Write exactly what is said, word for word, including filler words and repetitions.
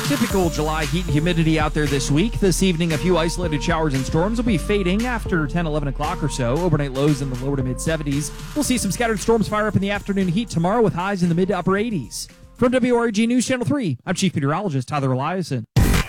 Typical July heat and humidity out there this week. This evening, a few isolated showers and storms will be fading after ten, eleven o'clock or so. Overnight lows in the lower to mid seventies. We'll see some scattered storms fire up in the afternoon heat tomorrow with highs in the mid to upper eighties. From W R A G News Channel three, I'm Chief Meteorologist Tyler Eliason.